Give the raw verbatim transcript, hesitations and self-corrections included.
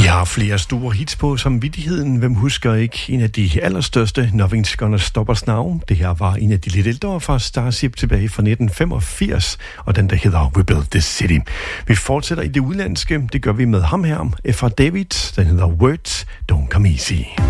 har flere store hits på samvittigheden. Hvem husker ikke en af de allerstørste? Nothing's Gonna Stop Us Now. Det her var en af de lidt ældre fra Starship tilbage fra nitten femogfirs, og den der hedder We Built This City. Vi fortsætter i det udlandske. Det gør vi med ham her. Fra David, den hedder Words Don't Come Easy.